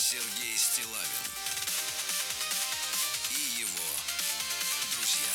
Сергей Стиллавин и его друзья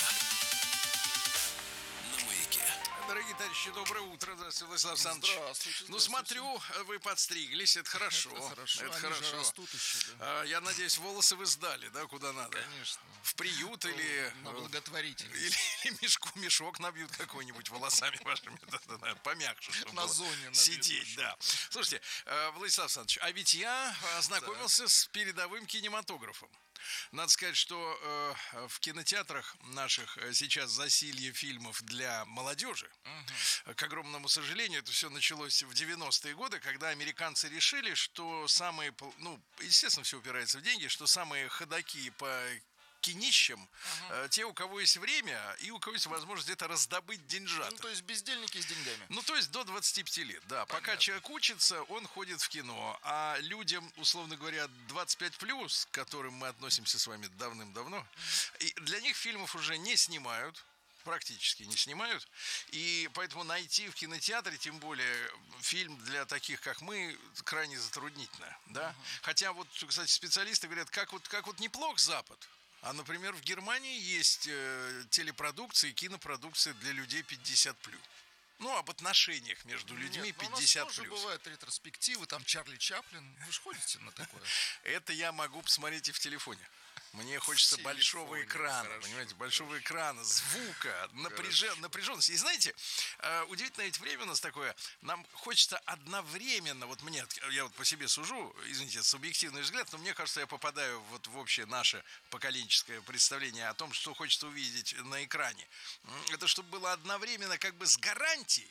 на Маяке. Дорогие товарищи, доброе утро. Здравствуйте, Владислав Александрович. Здравствуйте. Ну, смотрю, вы подстриглись, это хорошо. Это хорошо. Растут еще, да. Я надеюсь, волосы вы сдали, да, куда надо? Конечно. В приют или... На благотворительность. Или мешок набьют какой-нибудь волосами вашими, помягче, чтобы На зоне набьют сидеть, мешок. да. Слушайте, Владислав Александрович, а ведь я ознакомился с передовым кинематографом. Надо сказать, что в кинотеатрах наших сейчас засилье фильмов для молодежи. К огромному сожалению, это все началось в 90-е годы, когда американцы решили, что самые, ну, естественно, все упирается в деньги, что самые ходаки по кинищам, те, у кого есть время и у кого есть возможность где-то раздобыть деньжат. Ну, то есть бездельники с деньгами. Ну, то есть до 25 лет, да. Понятно. Пока человек учится, он ходит в кино. А людям, условно говоря, 25+, к которым мы относимся с вами давным-давно, и для них фильмов уже не снимают. Практически не снимают. И поэтому найти в кинотеатре, тем более фильм для таких, как мы, крайне затруднительно. Да? Хотя вот, кстати, специалисты говорят, как вот неплох Запад. А, например, в Германии есть телепродукции, кинопродукции для людей 50+. Ну, об отношениях между людьми 50+. У нас тоже бывают ретроспективы, там Чарли Чаплин. Вы же ходите на такое? Это я могу посмотреть и в телефоне. Мне хочется большого экрана, хорошо, понимаете, большого экрана, звука, напряженности. И знаете, удивительное ведь время у нас такое, нам хочется одновременно, вот мне, я вот по себе сужу, извините, субъективный взгляд, но мне кажется, я попадаю вот в общее наше поколенческое представление о том, что хочется увидеть на экране. Это чтобы было одновременно как бы с гарантией,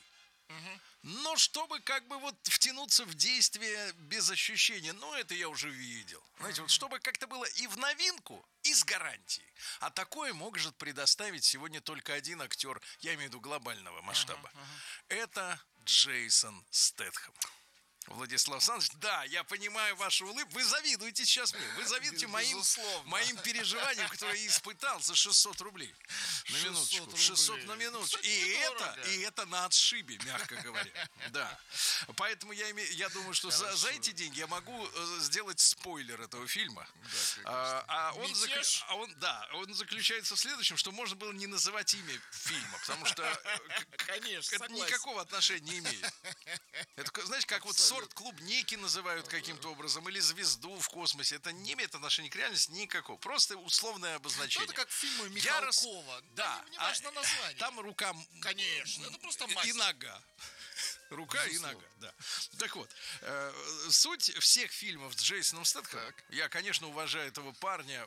но чтобы как бы вот втянуться в действие без ощущения, ну это я уже видел. Знаете, вот чтобы как-то было и в новинку, и с гарантией. А такое может предоставить сегодня только один актер, я имею в виду глобального масштаба. Это Джейсон Стэтхэм. Владислав Александрович, да, я понимаю вашу улыбку. Вы завидуете сейчас мне. Вы завидуете моим переживаниям, которые я испытал за 600 рублей. На минуточку. 600 на минуточку. И это на отшибе, мягко говоря. Да. Поэтому я думаю, что за эти деньги я могу сделать спойлер этого фильма. Он заключается в следующем, что можно было не называть имя фильма, потому что это никакого отношения не имеет. Это, знаете, как вот сорт клубники называют каким-то образом, или звезду в космосе. Это не имеет отношения к реальности никакого. Просто условное обозначение. Это как фильмы Михалкова. Да. Не важно название. Там рука... Конечно, это просто мастер. И нога. Рука и нога, да. Так вот, суть всех фильмов с Джейсоном Стэтхэмом, я, конечно, уважаю этого парня,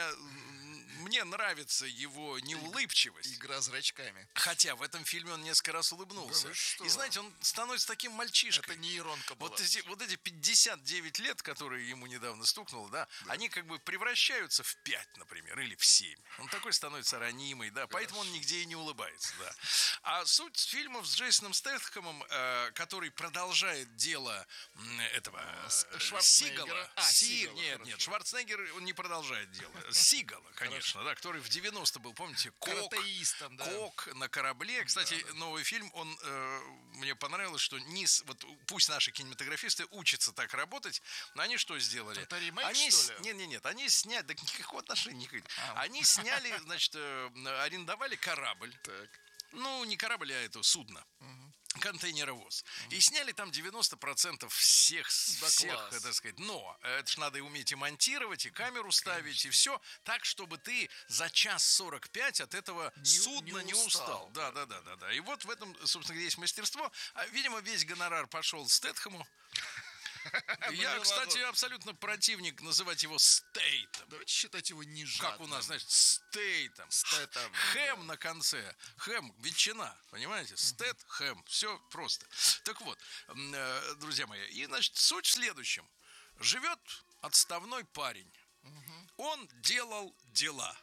мне нравится его неулыбчивость. Игра зрачками. Хотя в этом фильме он несколько раз улыбнулся. Да, и знаете, он становится таким мальчишкой. Это нейронка была. Вот эти 59 лет, которые ему недавно стукнуло, да, они как бы превращаются в 5, например, или в 7. Он такой становится ранимый, да, поэтому он нигде и не улыбается, да. А суть фильмов с Джейсоном Стэтхэмом, который продолжает дело этого Сигала. Нет, Шварценеггер, он не продолжает дело. Сигала, конечно, да, который в 90 был, помните, Кок на корабле. Кстати, новый фильм, он мне понравилось, что вот пусть наши кинематографисты учатся так работать, но они что сделали? Это ремейк, что ли? Нет, они сняли, да никакого отношения никакого. Они сняли, значит, арендовали корабль. Так. Ну, не корабль, а это судно. Контейнеровоз. И сняли там 90% всех, так сказать. Но это ж надо и уметь и монтировать, и камеру ставить, и все так, чтобы ты за 1:45 от этого судна не устал. Да. И вот в этом, собственно, есть мастерство. Видимо, весь гонорар пошел Стэтхэму. Я, кстати, абсолютно противник называть его Стейтом. Давайте считать его не жадным. Как у нас, значит, Стейтом. Хэм на конце. Хэм, ветчина, понимаете? Стэтхэм. Все просто. Так вот, друзья мои, и, значит, суть в следующем. Живет отставной парень. Он делал дела.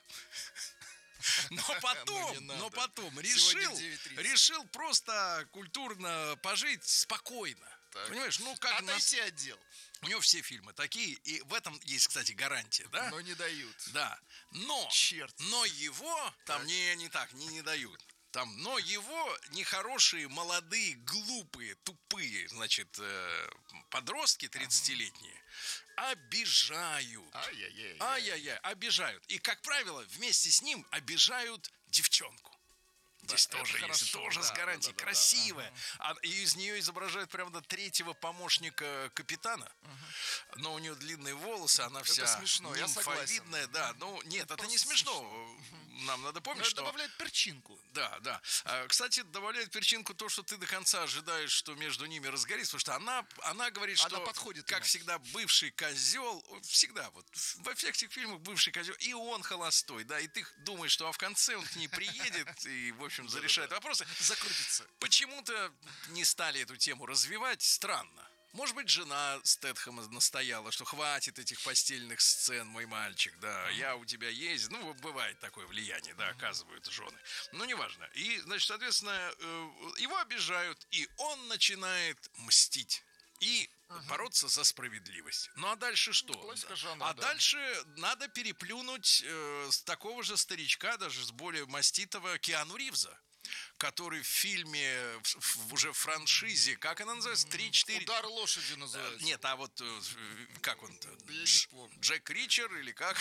Но потом решил просто культурно пожить спокойно. Так. Понимаешь, ну как... Отойти от дел. У него все фильмы такие, и в этом есть, кстати, гарантия, да? Но не дают. Да. Но его там не дают. там, но его нехорошие, молодые, глупые, тупые, значит, подростки 30-летние обижают. Ай-яй-яй, обижают. И, как правило, вместе с ним обижают девчонку. Здесь тоже есть, тоже с гарантией. Красивая. И из нее изображают прямо до третьего помощника капитана. Но у нее длинные волосы, она вся смешно, я согласен. нимфовидная. Да, ну нет, это не смешно. Нам надо помнить, что... добавляет перчинку. Да. Кстати, добавляет перчинку то, что ты до конца ожидаешь, что между ними разгорится. Потому что она говорит, что, подходит как ему. всегда, бывший козел, всегда, вот во всех этих фильмах бывший козел, и он холостой, да, и ты думаешь, что в конце он к ней приедет и, в общем, зарешает вопросы. Закрутится. Почему-то не стали эту тему развивать, странно. Может быть, жена Стэтхэма настояла, что хватит этих постельных сцен, мой мальчик, да, я у тебя есть. Ну, бывает такое влияние, да, оказывают жены. Ну, неважно. И, значит, соответственно, его обижают, и он начинает мстить. И бороться за справедливость. Ну, а дальше что? Классика жанра, дальше надо переплюнуть с такого же старичка, даже с более маститого Киану Ривза, который в фильме, уже в франшизе, как она называется? 3-4... Удар лошади называется. Нет, а вот как он-то? Я не помню. Джек Ричер или как?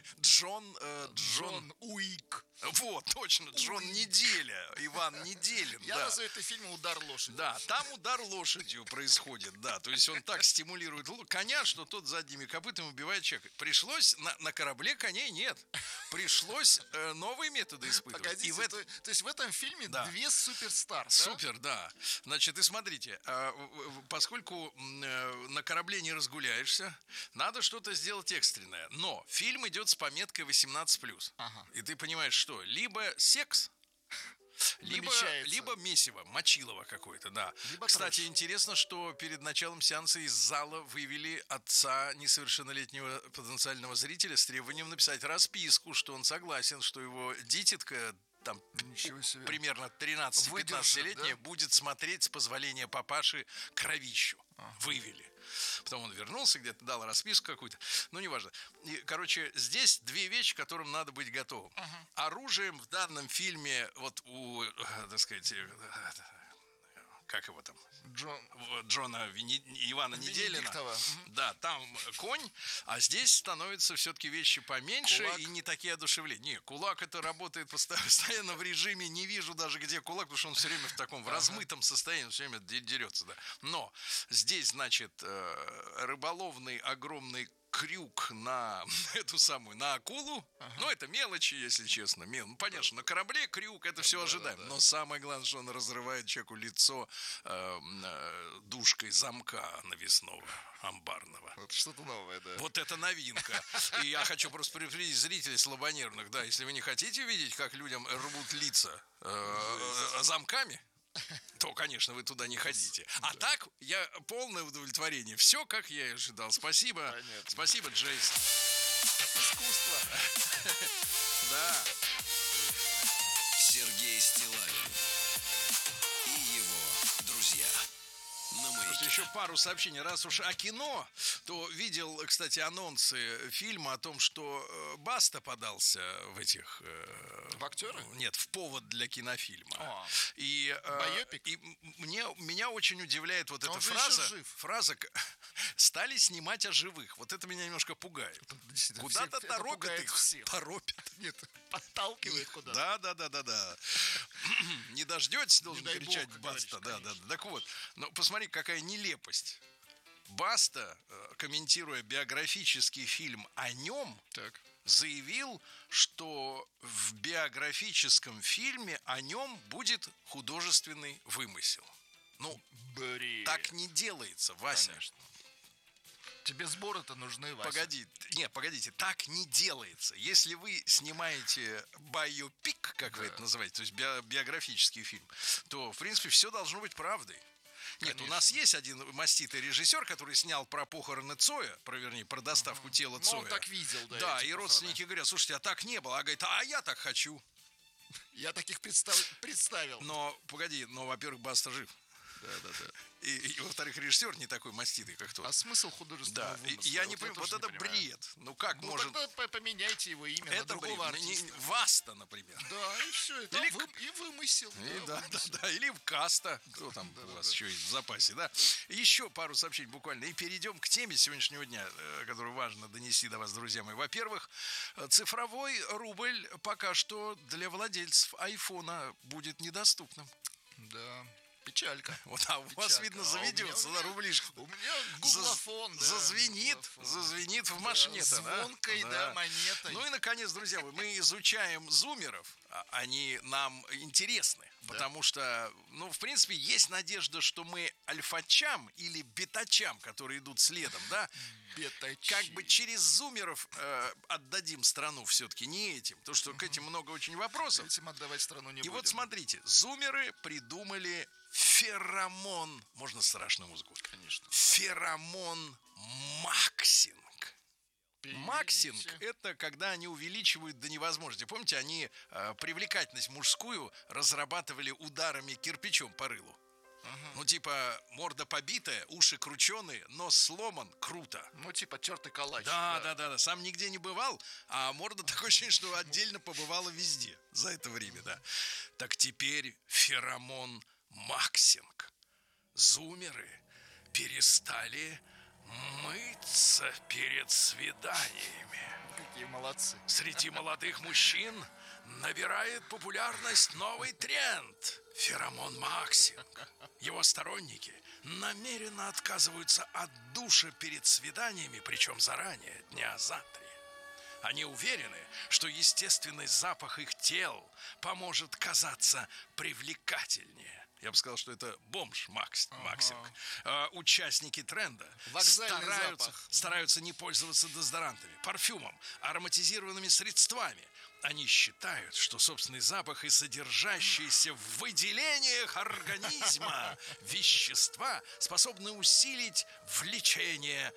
Джон Уик. Вот, точно, Джон Неделя, Иван Неделин. Я да. называю это фильм «Удар лошади». Да, там удар лошадью происходит, да. То есть он так стимулирует коня, что тот задними копытами убивает человека. Пришлось, на корабле коней нет. Пришлось новые методы испытывать. Погодите, то есть в этом фильме Да. две суперстар, да? Супер, да. Значит, и смотрите, поскольку на корабле не разгуляешься, надо что-то сделать экстренное. Но фильм идет с пометкой 18+. Ага. И ты понимаешь, что? Либо секс, либо месиво, мочилово какое-то, да. Либо Кстати, трэш. интересно, что перед началом сеанса из зала вывели отца несовершеннолетнего потенциального зрителя с требованием написать расписку, что он согласен, что его дитятка, там, Ничего себе. примерно 13-15-летняя, Выдержит, да? будет смотреть с позволения папаши кровищу. Вывели. Потом он вернулся, где-то дал расписку какую-то. Ну, неважно. И, короче, здесь две вещи, к которым надо быть готовым. Оружием в данном фильме, вот у, так сказать, как его там? Ивана Неделина. Венедиктова. Да, там конь, а здесь становятся все-таки вещи поменьше Кулак. и не такие одушевления. Не, кулак это работает постоянно в режиме, не вижу даже где кулак, потому что он все время в таком в размытом состоянии, все время дерется, да. Но здесь, значит, рыболовный огромный крюк на эту самую, на акулу. Ну, это мелочи, если честно. Ну, понятно, что на корабле крюк, это все ожидаемо. Но самое главное, что он разрывает человеку лицо дужкой замка навесного, амбарного. Вот что-то новое, да. Вот это новинка. И я хочу просто предупредить зрителей слабонервных, да, если вы не хотите видеть, как людям рвут лица замками, то, конечно, вы туда не ходите. А так, я полное удовлетворение. Все, как я и ожидал. Спасибо. Понятно. Спасибо, Джейсон. Искусство. Да. Сергей Стиллавин и его друзья на Маяке. Еще пару сообщений. Раз уж о кино, то видел, кстати, анонсы фильма о том, что Баста подался в этих... В актеры? Нет, в повод для кинофильма. О. И, Байопик? и меня очень удивляет вот эта Он же фраза. еще жив. Фраза «стали снимать о живых». Вот это меня немножко пугает. Действительно, Куда-то это торопят пугает их. всех. Торопят. Нет, подталкивает куда-то. Да. Не дождетесь, должен дай кричать бог, как Баста. говоришь, Да. Так вот, но посмотри, какая нелепость. Баста, комментируя биографический фильм о нем, Так. заявил, что в биографическом фильме о нем будет художественный вымысел. Ну, Бред. так не делается, Вася. Конечно. Тебе сборы-то нужны, Вася. Погодите, так не делается. Если вы снимаете байопик, как вы это называете, то есть биографический фильм, то, в принципе, все должно быть правдой. Нет, Конечно. у нас есть один маститый режиссер, который снял про похороны Цоя, про доставку тела Ну, Цоя. он так видел, да. Да, эти и похороны. родственники говорят, слушайте, а так не было. А говорит, а я так хочу. Я таких представил. Но, погоди, во-первых, Баста жив. И, во-вторых, режиссер не такой маститый, как тот. А смысл художественного Да, вымысла? я не Вот понимаю, вот тоже это не понимаю. бред. Ну как Ну, может... тогда поменяйте его имя на Это другого бред. артиста. Васта, например. Да, и все. Или И вымысел. Да. Или в Каста. Кто там у вас еще есть в запасе, да? Еще пару сообщений буквально. И перейдем к теме сегодняшнего дня, которую важно донести до вас, друзья мои. Во-первых, цифровой рубль пока что для владельцев айфона будет недоступным. Да. Печалька. Вот, а у вас, видно, заведется, да, рублишка. У меня гуглофон, да. Зазвенит в машине-то, да? Звонкой, да, монетой. Ну и, наконец, друзья мои, мы изучаем зумеров. Они нам интересны, потому что, ну, в принципе, есть надежда, что мы альфачам или бетачам, которые идут следом, да, как бы через зумеров отдадим страну все-таки, не этим, потому что к этим много очень вопросов. Этим отдавать страну не И будем. вот смотрите, зумеры придумали феромон, можно страшную музыку? Конечно. Феромон максинг. Переведите. Максинг – это когда они увеличивают до невозможности. Помните, они привлекательность мужскую разрабатывали ударами кирпичом по рылу. Ну, типа, морда побитая, уши крученые, нос сломан, круто. Ну, типа тертый калач. Да. Сам нигде не бывал, а морда такое ощущение, что отдельно побывала везде за это время, да. Так теперь феромон максинг. Зумеры перестали мыться перед свиданиями. Какие молодцы. Среди молодых мужчин набирает популярность новый тренд – феромон максинг. Его сторонники намеренно отказываются от душа перед свиданиями, причем заранее, дня за 3. Они уверены, что естественный запах их тел поможет казаться привлекательнее. Я бы сказал, что это бомж максинг. Участники тренда стараются не пользоваться дезодорантами, парфюмом, ароматизированными средствами. Они считают, что собственный запах и содержащиеся в выделениях организма вещества способны усилить влечение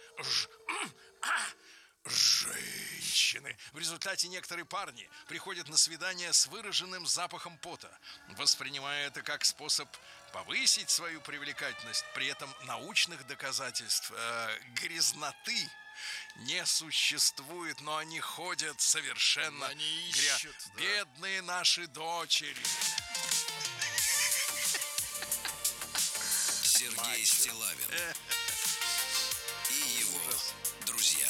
женщины. В результате некоторые парни приходят на свидание с выраженным запахом пота, воспринимая это как способ повысить свою привлекательность. При этом научных доказательств грязноты не существует, но они ходят совершенно грязные. Бедные наши дочери. Сергей Стиллавин и его друзья.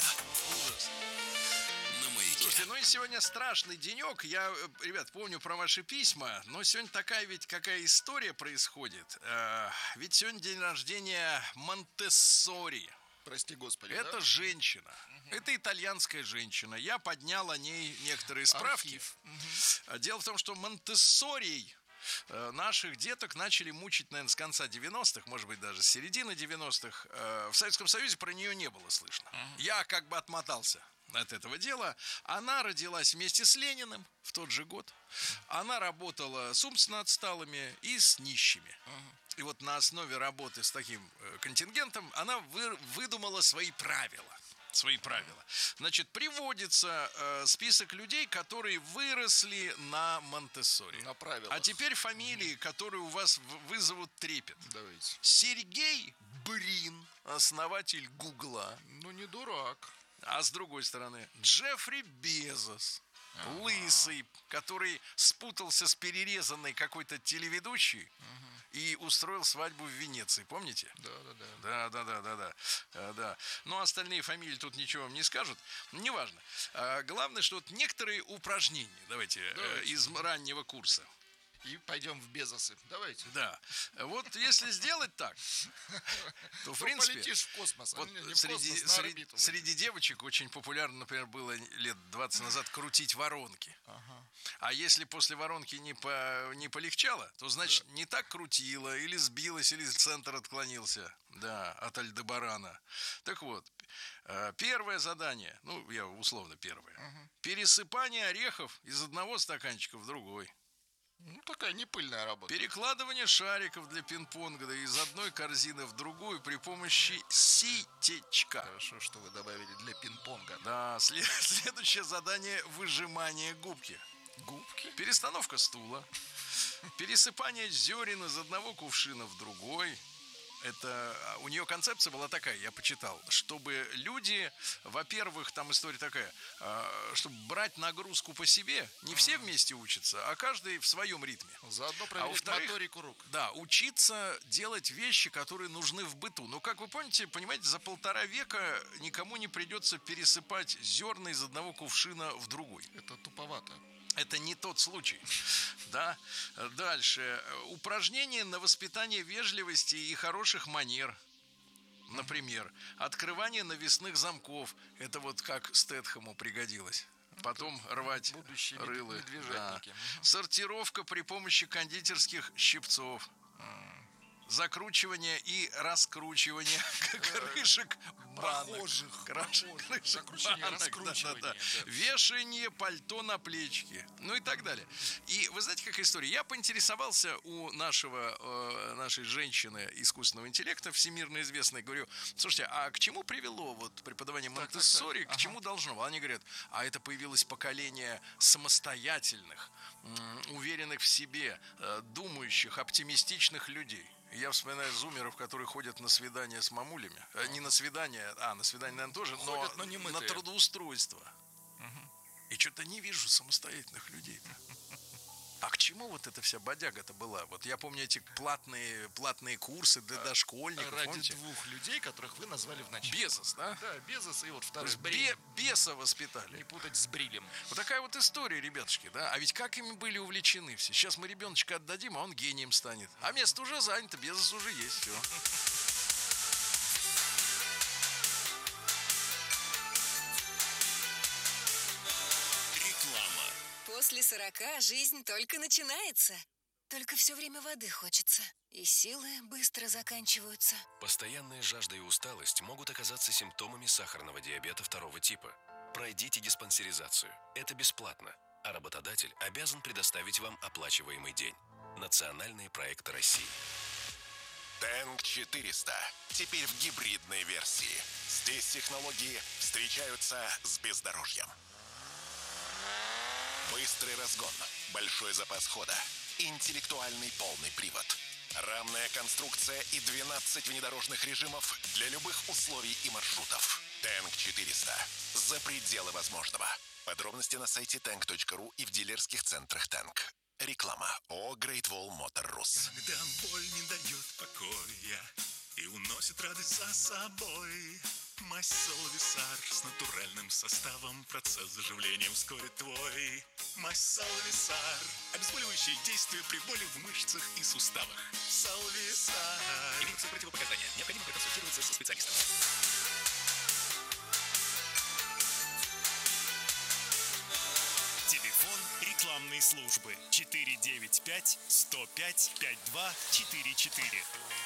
На Маяке. Слушайте, ну и сегодня страшный денек. Я, ребят, помню про ваши письма, но сегодня такая ведь какая история происходит. Ведь сегодня день рождения Монтессори. Прости господи. Это женщина. Это итальянская женщина. Я поднял о ней некоторые справки. Дело в том, что Монтессорий наших деток начали мучить, наверное, с конца 90-х, может быть, даже с середины 90-х. В Советском Союзе про нее не было слышно. Я как бы отмотался от этого дела. Она родилась вместе с Лениным в тот же год. Она работала с умственно отсталыми и с нищими. И вот на основе работы с таким контингентом она выдумала свои правила. Значит, приводится список людей, которые выросли на Монтессори. На правилах. А теперь фамилии, которые у вас вызовут трепет. Давайте. Сергей Брин, основатель Гугла. Ну, не дурак. А с другой стороны, Джеффри Безос. Лысый, который спутался с перерезанной какой-то телеведущей и устроил свадьбу в Венеции, помните? Да. Ну, остальные фамилии тут ничего вам не скажут, неважно. Главное, что вот некоторые упражнения, давайте. Из раннего курса. И пойдем в Безосы. Давайте. Да. Вот если сделать так, то, в принципе, полетишь в космос. Вот среди девочек очень популярно, например, было лет 20 назад крутить воронки. А если после воронки не полегчало, то, значит, не так крутило, или сбилось, или центр отклонился. Да, от Альдебарана. Так вот, первое задание, ну, я условно первое. Пересыпание орехов из одного стаканчика в другой. Ну, такая непыльная работа. Перекладывание шариков для пинг-понга из одной корзины в другую при помощи ситечка. Хорошо, что вы добавили для пинг-понга. Да, следующее задание – выжимание губки. Губки. перестановка стула, пересыпание зерен из одного кувшина в другой. Это у нее концепция была такая, я почитал, чтобы люди, во-первых, там история такая, чтобы брать нагрузку по себе, не все вместе учатся, а каждый в своем ритме. Заодно проверить во-вторых, моторику рук. Да, учиться делать вещи, которые нужны в быту. Но, как вы понимаете, за 1,5 века никому не придется пересыпать зерна из одного кувшина в другой. Это туповато. Это не тот случай. Да. Дальше. Упражнения на воспитание вежливости и хороших манер. Например, открывание навесных замков. Это вот как Стэтхэму пригодилось. Потом рвать Будущие рылы. Да. медвежатники. Сортировка при помощи кондитерских щипцов. Закручивание и раскручивание крышек банок. Крышек Закручивание, банок, раскручивание, да. Вешание пальто на плечики. Ну и так далее. И вы знаете, какая история? Я поинтересовался у нашей женщины искусственного интеллекта, всемирно известной, говорю, слушайте, а к чему привело вот преподавание Монтессори, к чему должно? Они говорят, а это появилось поколение самостоятельных, уверенных в себе, думающих, оптимистичных людей. Я вспоминаю зумеров, которые ходят на свидания с мамулями. Не на свидание, на свидание, наверное, тоже, Ходят, но но не на мытые. трудоустройство. И что-то не вижу самостоятельных людей. А к чему вот эта вся бодяга-то была? Вот я помню эти платные курсы для дошкольников. Ради помните? 2 людей, которых вы назвали в начале. Безос, да? Да, Безос и вот То второй есть Бриль. беса воспитали. Не путать с Брилем. Вот такая вот история, ребятушки, да? А ведь как ими были увлечены все? Сейчас мы ребеночка отдадим, а он гением станет. А место уже занято, Безос уже есть, все. Реклама. После 40 жизнь только начинается. Только все время воды хочется. И силы быстро заканчиваются. Постоянная жажда и усталость могут оказаться симптомами сахарного диабета 2 типа. Пройдите диспансеризацию. Это бесплатно. А работодатель обязан предоставить вам оплачиваемый день. Национальные проекты России. Тэнк 400. Теперь в гибридной версии. Здесь технологии встречаются с бездорожьем. Быстрый разгон, большой запас хода, интеллектуальный полный привод, рамная конструкция и 12 внедорожных режимов для любых условий и маршрутов. Тэнк 400. За пределы возможного. Подробности на сайте tank.ru и в дилерских центрах Тэнк. Реклама. ООО Great Wall Motor Rus. Когда боль не дает покоя и уносит радость за собой, мазь Солвисар с натуральным составом процесс заживления ускорит твой. Мазь Солвисар. Обезболивающие действия при боли в мышцах и суставах. Солвисар. Имеются противопоказания. Необходимо проконсультироваться со специалистом. Телефон рекламной службы 495 105 5244.